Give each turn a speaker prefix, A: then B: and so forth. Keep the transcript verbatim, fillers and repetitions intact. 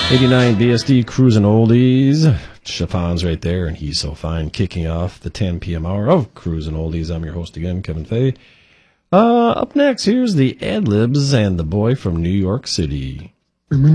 A: eighty-nine B S D Cruising Oldies. Chiffon's right there, and He's So Fine, kicking off the ten p.m. hour of Cruising Oldies. I'm your host again, Kevin Fay. Uh, up next, here's the Ad-Libs and the Boy from New York City.